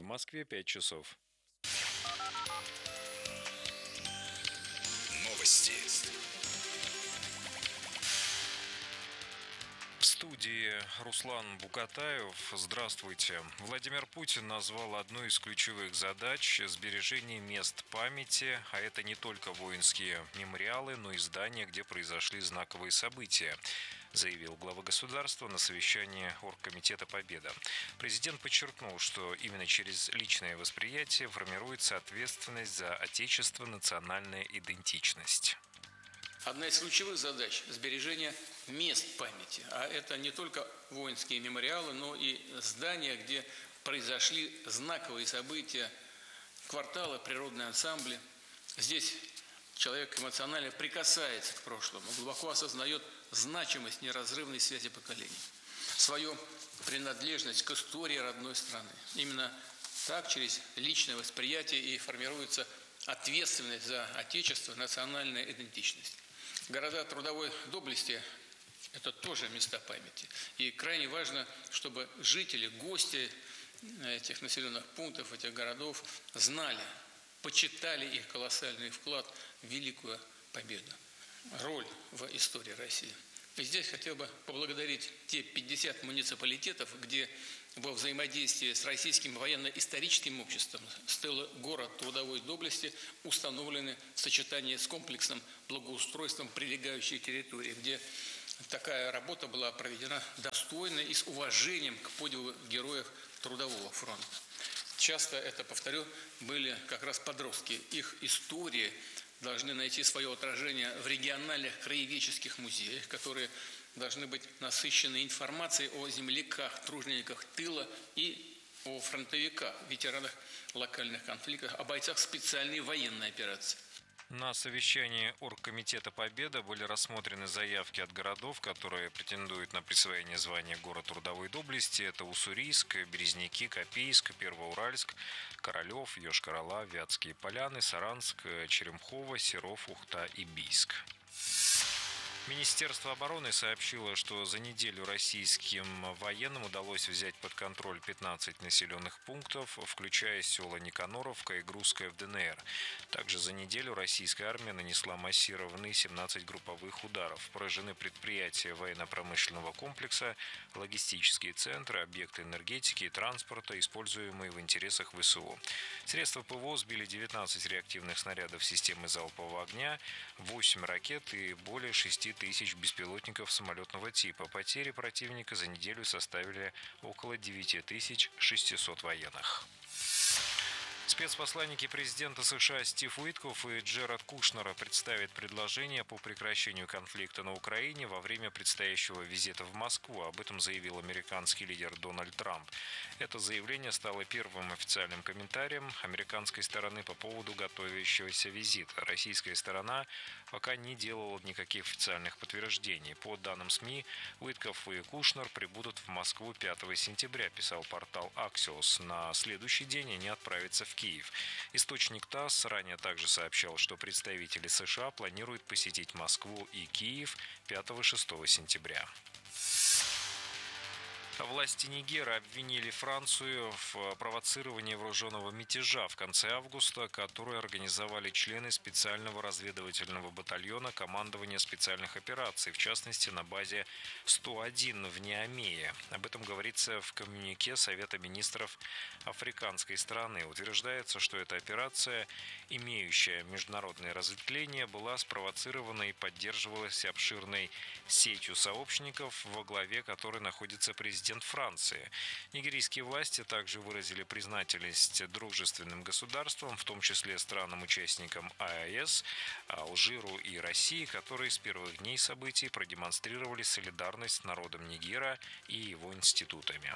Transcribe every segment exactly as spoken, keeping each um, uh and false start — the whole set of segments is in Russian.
Москве пять часов. Новости. В студии Руслан Букатаев. Здравствуйте. Владимир Путин назвал одной из ключевых задач сбережение мест памяти, а это не только воинские мемориалы, но и здания, где произошли знаковые события, заявил глава государства на совещании Оргкомитета «Победа». Президент подчеркнул, что именно через личное восприятие формируется ответственность за отечество, национальная идентичность. Одна из ключевых задач – сбережение мест памяти. А это не только воинские мемориалы, но и здания, где произошли знаковые события, кварталы, природные ансамбли. Здесь человек эмоционально прикасается к прошлому, глубоко осознает значимость неразрывной связи поколений, свою принадлежность к истории родной страны. Именно так, через личное восприятие, и формируется ответственность за отечество, национальная идентичность. Города трудовой доблести – это тоже места памяти. И крайне важно, чтобы жители, гости этих населенных пунктов, этих городов знали, почитали их колоссальный вклад в великую победу, роль в истории России. И здесь хотел бы поблагодарить те пятьдесят муниципалитетов, где во взаимодействии с Российским военно-историческим обществом стелы город трудовой доблести установлены в сочетании с комплексным благоустройством прилегающей территории, где такая работа была проведена достойно и с уважением к подвигу героев Трудового фронта. Часто, это повторю, были как раз подростки. Их истории должны найти свое отражение в региональных краеведческих музеях, которые должны быть насыщены информацией о земляках, тружениках тыла и о фронтовиках, ветеранах локальных конфликтов, о бойцах специальной военной операции. На совещании Оргкомитета «Победа» были рассмотрены заявки от городов, которые претендуют на присвоение звания «Город трудовой доблести». Это Уссурийск, Березники, Копейск, Первоуральск, Королев, Йошкар-Ола, Вятские Поляны, Саранск, Черемхово, Серов, Ухта и Бийск. Министерство обороны сообщило, что за неделю российским военным удалось взять под контроль пятнадцать населенных пунктов, включая села Никаноровка и Грузская в ДНР. Также за неделю российская армия нанесла массированные семнадцать групповых ударов. Поражены предприятия военно-промышленного комплекса, логистические центры, объекты энергетики и транспорта, используемые в интересах ВСУ. Средства ПВО сбили девятнадцать реактивных снарядов системы залпового огня, восемь ракет и более шести тысяч беспилотников самолетного типа. Потери противника за неделю составили около девяти тысяч шестисот военных. Спецпосланники президента США Стив Уиткоф и Джеред Кушнер представят предложение по прекращению конфликта на Украине во время предстоящего визита в Москву. Об этом заявил американский лидер Дональд Трамп. Это заявление стало первым официальным комментарием американской стороны по поводу готовящегося визита. Российская сторона пока не делала никаких официальных подтверждений. По данным СМИ, Уиткоф и Кушнер прибудут в Москву пятого сентября, писал портал Axios. На следующий день они отправятся в Киев. Источник ТАСС ранее также сообщал, что представители США планируют посетить Москву и Киев пятого-шестого сентября. Власти Нигера обвинили Францию в провоцировании вооруженного мятежа в конце августа, который организовали члены специального разведывательного батальона командования специальных операций, в частности на базе сто один в Ниамее. Об этом говорится в коммюнике Совета министров африканской страны. Утверждается, что эта операция, имеющая международное разветвление, была спровоцирована и поддерживалась обширной сетью сообщников, во главе которой находится президент Франции. Нигерийские власти также выразили признательность дружественным государствам, в том числе странам-участникам АЭС, Алжиру и России, которые с первых дней событий продемонстрировали солидарность с народом Нигера и его институтами.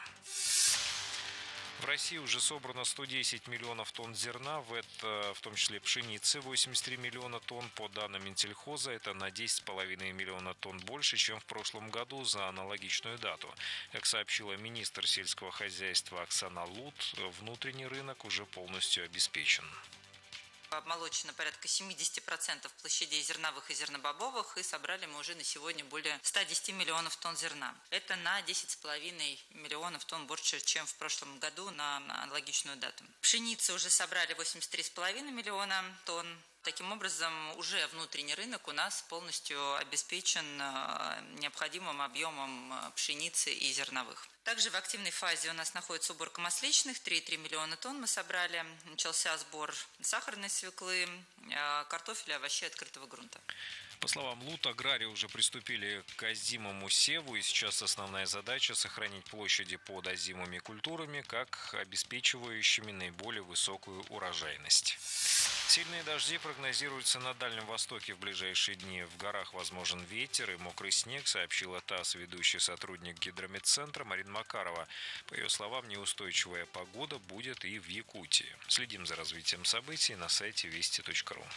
В России уже собрано сто десять миллионов тонн зерна, в, это, в том числе пшеницы восемьдесят три миллиона тонн. По данным Минсельхоза, это на десять с половиной миллиона тонн больше, чем в прошлом году за аналогичную дату. Как сообщила министр сельского хозяйства Оксана Лут, внутренний рынок уже полностью обеспечен. Обмолочено порядка семьдесят процентов площадей зерновых и зернобобовых, и собрали мы уже на сегодня более ста десяти миллионов тонн зерна. Это на десять с половиной миллионов тонн больше, чем в прошлом году на аналогичную дату. Пшеницы уже собрали восемьдесят три с половиной миллиона тонн. Таким образом, уже внутренний рынок у нас полностью обеспечен необходимым объемом пшеницы и зерновых. Также в активной фазе у нас находится уборка масличных, три и три миллиона тонн мы собрали. Начался сбор сахарной свеклы, картофеля, овощей открытого грунта. По словам ЛУТ, аграрии уже приступили к озимому севу, и сейчас основная задача – сохранить площади под озимыми культурами, как обеспечивающими наиболее высокую урожайность. Сильные дожди прогнозируются на Дальнем Востоке в ближайшие дни. В горах возможен ветер и мокрый снег, сообщила ТАСС ведущий сотрудник Гидрометцентра Марина Макарова. По ее словам, неустойчивая погода будет и в Якутии. Следим за развитием событий на сайте вести точка ру.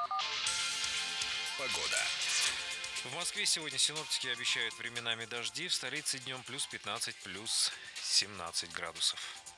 Погода. В Москве сегодня синоптики обещают временами дожди, в столице днем плюс пятнадцать, плюс семнадцать градусов.